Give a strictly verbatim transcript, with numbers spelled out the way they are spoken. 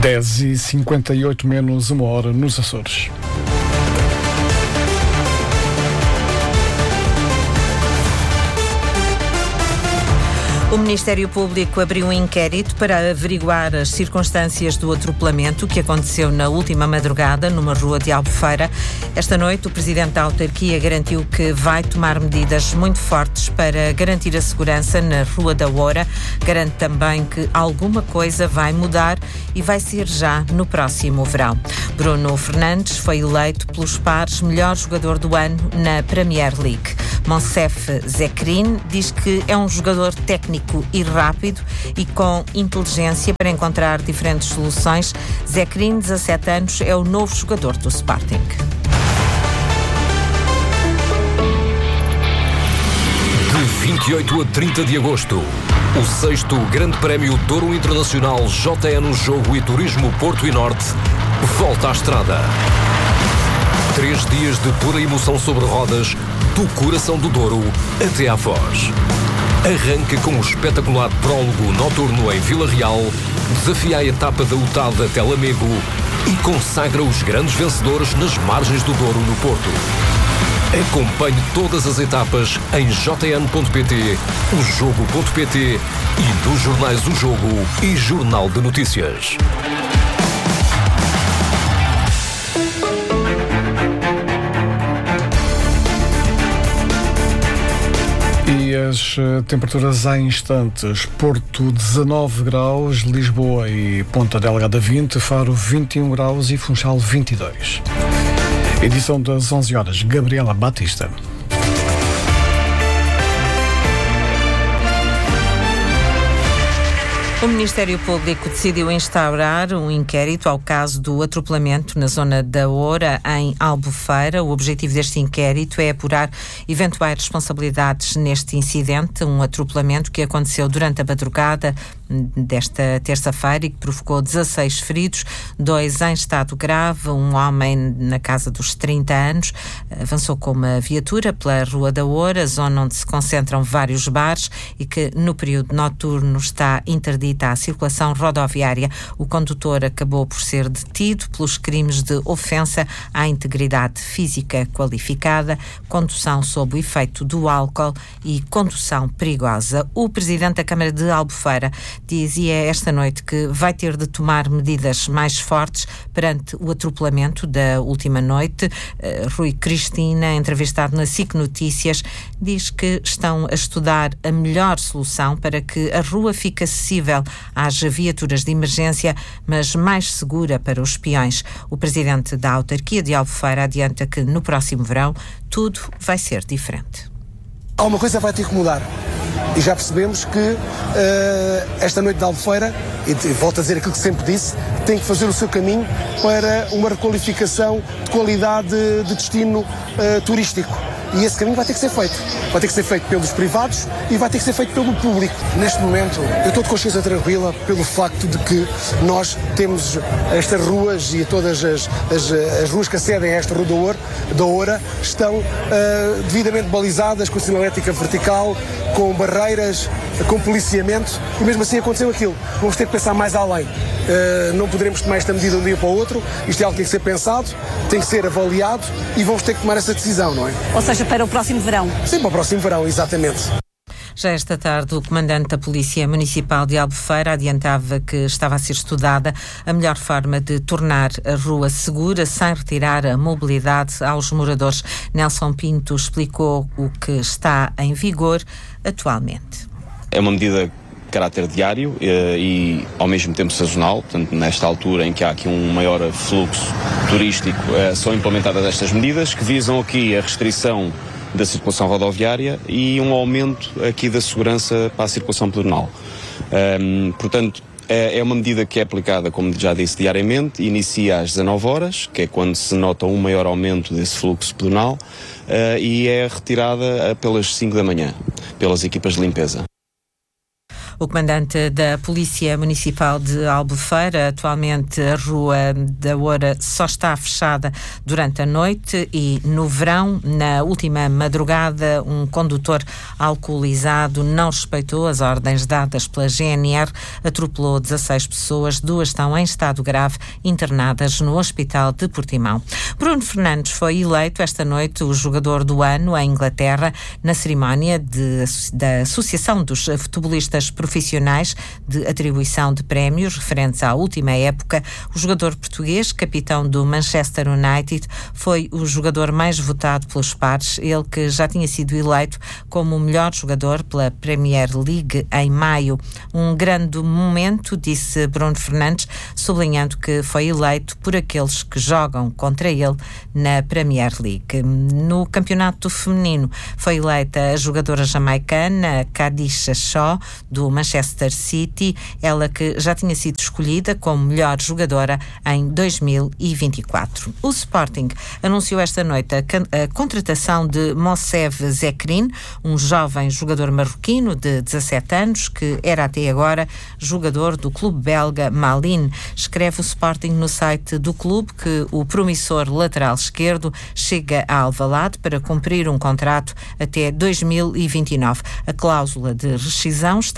dez e cinquenta e oito menos uma hora nos Açores. O Ministério Público abriu um inquérito para averiguar as circunstâncias do atropelamento que aconteceu na última madrugada numa rua de Albufeira. Esta noite, o Presidente da Autarquia garantiu que vai tomar medidas muito fortes para garantir a segurança na Rua da Oura. Garante também que alguma coisa vai mudar e vai ser já no próximo verão. Bruno Fernandes foi eleito pelos pares melhor jogador do ano na Premier League. Monsef Zekrin diz que é um jogador técnico e rápido e com inteligência para encontrar diferentes soluções. Zekrin, dezassete anos, é o novo jogador do Sporting. De vinte e oito a trinta de agosto, o sexto Grande Prémio Douro Internacional J N Jogo e Turismo Porto e Norte volta à estrada. Três dias de pura emoção sobre rodas, do coração do Douro até à Foz. Arranca com o espetacular prólogo noturno em Vila Real, desafia a etapa da U T A D até Lamego e consagra os grandes vencedores nas margens do Douro no Porto. Acompanhe todas as etapas em j n ponto p t, o jogo ponto p t e nos jornais O Jogo e Jornal de Notícias. E as uh, temperaturas há instantes: Porto dezanove graus, Lisboa e Ponta Delgada vinte, Faro vinte e um graus e Funchal vinte e dois. Edição das onze horas, Gabriela Batista. O Ministério Público decidiu instaurar um inquérito ao caso do atropelamento na zona da Oura, em Albufeira. O objetivo deste inquérito é apurar eventuais responsabilidades neste incidente, um atropelamento que aconteceu durante a madrugada desta terça-feira e que provocou dezasseis feridos, dois em estado grave. Um homem na casa dos trinta anos avançou com uma viatura pela Rua da Oura, zona onde se concentram vários bares e que no período noturno está interdita à circulação rodoviária. O condutor acabou por ser detido pelos crimes de ofensa à integridade física qualificada, condução sob o efeito do álcool e condução perigosa. O presidente da Câmara de Albufeira dizia esta noite que vai ter de tomar medidas mais fortes perante o atropelamento da última noite. Uh, Rui Cristina, entrevistado na S I C Notícias, diz que estão a estudar a melhor solução para que a rua fique acessível às viaturas de emergência, mas mais segura para os peões. O presidente da autarquia de Albufeira adianta que no próximo verão tudo vai ser diferente. Alguma coisa vai ter que mudar. E já percebemos que uh, esta noite de Albufeira, e volto a dizer aquilo que sempre disse, tem que fazer o seu caminho para uma requalificação de qualidade de destino uh, turístico. E esse caminho vai ter que ser feito. Vai ter que ser feito pelos privados e vai ter que ser feito pelo público. Neste momento, eu estou de consciência tranquila pelo facto de que nós temos estas ruas e todas as, as, as ruas que acedem a esta Rua da Oura, da Oura estão uh, devidamente balizadas, com sinalética vertical, com barreiras, com policiamento, e mesmo assim aconteceu aquilo. Vamos ter que pensar mais além. Uh, não poderemos tomar esta medida de um dia para o outro. Isto é algo que tem que ser pensado, tem que ser avaliado e vamos ter que tomar essa decisão, não é? Ou seja, para o próximo verão? Sim, para o próximo verão, exatamente. Já esta tarde, o comandante da Polícia Municipal de Albufeira adiantava que estava a ser estudada a melhor forma de tornar a rua segura sem retirar a mobilidade aos moradores. Nelson Pinto explicou o que está em vigor atualmente. É uma medida de caráter diário e, e ao mesmo tempo sazonal, portanto nesta altura em que há aqui um maior fluxo turístico, é, são implementadas estas medidas que visam aqui a restrição da circulação rodoviária e um aumento aqui da segurança para a circulação pedonal. Um, portanto, é, é uma medida que é aplicada, como já disse, diariamente, inicia às dezanove horas, que é quando se nota um maior aumento desse fluxo pedonal, uh, e é retirada pelas cinco da manhã, pelas equipas de limpeza. O comandante da Polícia Municipal de Albufeira, atualmente a Rua da Oura só está fechada durante a noite e no verão, na última madrugada, um condutor alcoolizado não respeitou as ordens dadas pela G N R, atropelou dezasseis pessoas, duas estão em estado grave, internadas no Hospital de Portimão. Bruno Fernandes foi eleito esta noite o jogador do ano em Inglaterra, na cerimónia de, da Associação dos Futebolistas Profissionais de atribuição de prémios referentes à última época. O jogador português, capitão do Manchester United, foi o jogador mais votado pelos pares, ele que já tinha sido eleito como o melhor jogador pela Premier League em maio. Um grande momento, disse Bruno Fernandes, sublinhando que foi eleito por aqueles que jogam contra ele na Premier League. No campeonato feminino foi eleita a jogadora jamaicana Khadija Shaw, do Manchester City, ela que já tinha sido escolhida como melhor jogadora em dois mil e vinte e quatro. O Sporting anunciou esta noite a, a contratação de Moussef Zekrin, um jovem jogador marroquino de dezassete anos que era até agora jogador do clube belga Malines. Escreve o Sporting no site do clube que o promissor lateral esquerdo chega a Alvalade para cumprir um contrato até dois mil e vinte e nove. A cláusula de rescisão está